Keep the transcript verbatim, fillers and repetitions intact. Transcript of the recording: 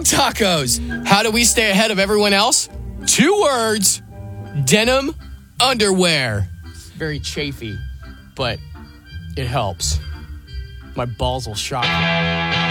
Dog tacos. How do we stay ahead of everyone else? Two words. Denim underwear. Very chafy, but it helps. My balls will shock you.